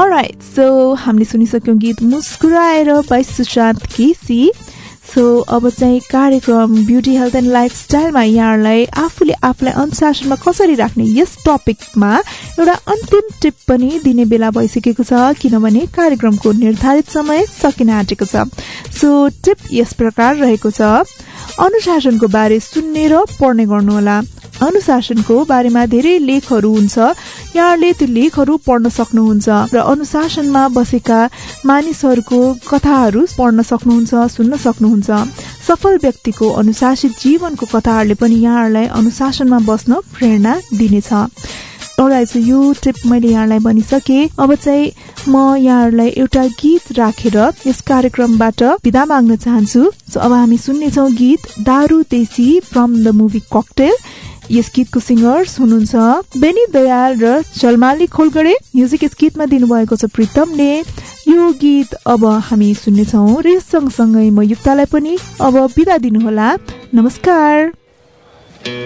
Alright, so हामीले सुनिसक्यौं गीत मुस्कुराएर by Sushant KC. So अब चाहिँ कार्यक्रम ब्युटी हेल्थ एन्ड लाइफस्टाइलमा यहाँहरूलाई आफूले आफूलाई अनुशासनमा कसरी राख्ने यस टपिकमा एउटा अन्तिम टिप पनि दिने बेला भइसकेको छ, किनभने कार्यक्रमको निर्धारित समय सकिन आँटेको छ। सो टिप यस प्रकार रहेको छ, अनुशासनको बारे सुन्ने र पढ्ने गर्नुहोला। अनुशासनको बारेमा धेरै लेखहरू हुन्छ, यहाँहरूले त्यो लेखहरू पढ्न सक्नुहुन्छ र अनुशासनमा बसेका मानिसहरूको कथाहरू पढ्न सक्नुहुन्छ, सुन्न सक्नुहुन्छ। सफल व्यक्तिको अनुशासित जीवनको कथाहरूले पनि यहाँहरूलाई अनुशासनमा बस्न प्रेरणा दिनेछ। अलराइट, यो टिप मैले यहाँलाई भनिसके। अब चाहिँ म यहाँहरूलाई एउटा गीत राखेर यस कार्यक्रमबाट बिदा माग्न चाहन्छु। सो अब हामी सुन्नेछौँ गीत दारू देशी फ्रम द मुभी ककटेल। यस गीतको सिंगर्स हुनुहुन्छ बेनी दयाल र चलमाली खोलगडे। म्युजिक यस गीतमा दिनुभएको छ प्रितमले। यो गीत अब हामी सुन्नेछौँ र यस सँगसँगै म युक्तालाई पनि अब बिदा दिनुहोला। नमस्कार।